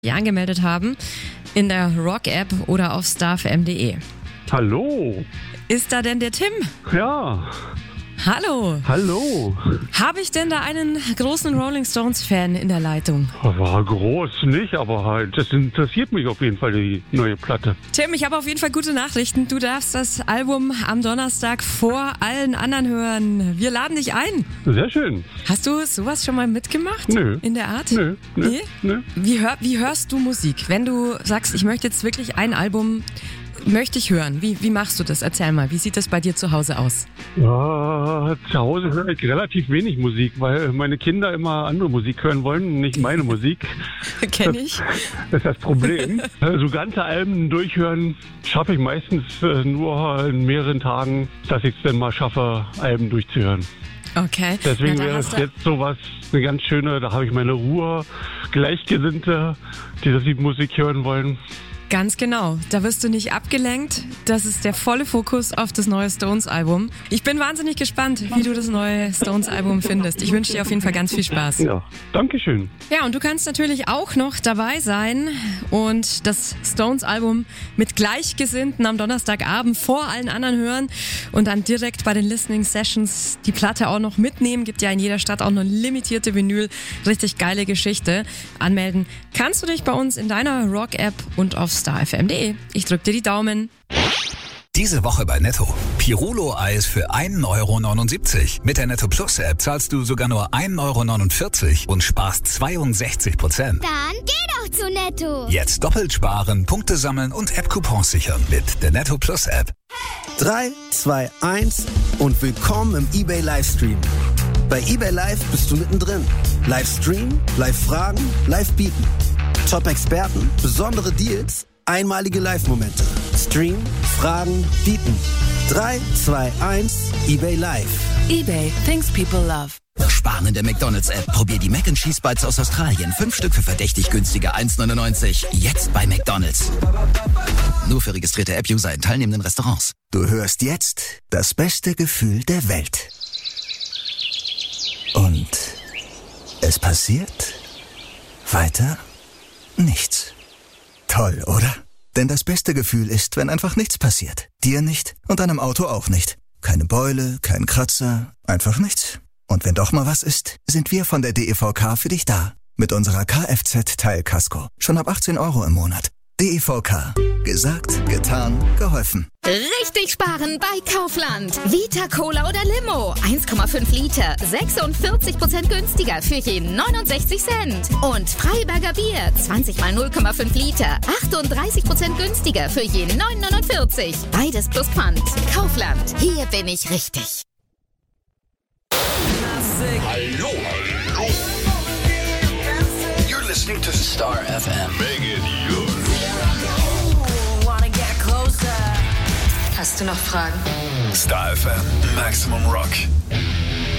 angemeldet haben in der Rock-App oder auf starfm.de. Hallo. Ist da denn der Tim? Ja. Hallo. Hallo. Habe ich denn da einen großen Rolling Stones-Fan in der Leitung? War groß nicht, aber halt, das interessiert mich auf jeden Fall, die neue Platte. Tim, ich habe auf jeden Fall gute Nachrichten. Du darfst das Album am Donnerstag vor allen anderen hören. Wir laden dich ein. Sehr schön. Hast du sowas schon mal mitgemacht? Nö. In der Art? Nö. Nee? Nö. Wie hörst du Musik? Wenn du sagst, ich möchte jetzt wirklich ein Album, möchte ich hören. Wie machst du das? Erzähl mal, wie sieht das bei dir zu Hause aus? Ja, zu Hause höre ich relativ wenig Musik, weil meine Kinder immer andere Musik hören wollen, nicht meine Musik. Kenn ich. Das ist das Problem. So ganze Alben durchhören schaffe ich meistens nur in mehreren Tagen, dass ich es dann mal schaffe, Alben durchzuhören. Okay. Deswegen Na, da wäre hast es du- jetzt sowas, eine ganz schöne, da habe ich meine Ruhe, Gleichgesinnte, die das die Musik hören wollen. Ganz genau. Da wirst du nicht abgelenkt. Das ist der volle Fokus auf das neue Stones-Album. Ich bin wahnsinnig gespannt, wie du das neue Stones-Album findest. Ich wünsche dir auf jeden Fall ganz viel Spaß. Ja, Dankeschön. Ja, und du kannst natürlich auch noch dabei sein und das Stones-Album mit Gleichgesinnten am Donnerstagabend vor allen anderen hören und dann direkt bei den Listening Sessions die Platte auch noch mitnehmen. Gibt ja in jeder Stadt auch noch limitierte Vinyl. Richtig geile Geschichte. Anmelden kannst du dich bei uns in deiner Rock-App und auf starfm.de. Ich drück dir die Daumen. Diese Woche bei Netto. Pirolo-Eis für 1,79 €. Mit der Netto Plus App zahlst du sogar nur 1,49 € und sparst 62%. Dann geh doch zu Netto. Jetzt doppelt sparen, Punkte sammeln und App-Coupons sichern mit der Netto Plus App. 3, 2, 1 und willkommen im eBay Livestream. Bei eBay Live bist du mittendrin. Livestream, Live-Fragen, Live-Bieten. Top-Experten, besondere Deals, einmalige Live-Momente. Stream, Fragen, Bieten. 3, 2, 1, eBay Live. eBay, things people love. Sparen in der McDonald's-App. Probier die Mac & Cheese Bites aus Australien. 5 Stück für verdächtig günstige 1,99. Jetzt bei McDonald's. Nur für registrierte App-User in teilnehmenden Restaurants. Du hörst jetzt das beste Gefühl der Welt. Und es passiert weiter nichts. Toll, oder? Denn das beste Gefühl ist, wenn einfach nichts passiert. Dir nicht und deinem Auto auch nicht. Keine Beule, kein Kratzer, einfach nichts. Und wenn doch mal was ist, sind wir von der DEVK für dich da. Mit unserer Kfz-Teilkasko. Schon ab 18 € im Monat. DEVK. Gesagt, getan, geholfen. Richtig sparen bei Kaufland. Vita Cola oder Limo. 1,5 Liter. 46% günstiger für je 69 Cent. Und Freiberger Bier. 20 mal 0,5 Liter. 38% günstiger für je 9,49. Beides plus Pfand. Kaufland. Hier bin ich richtig. Hallo. You're listening to Star FM. Megan, Hast du noch Fragen? Star FM, Maximum Rock.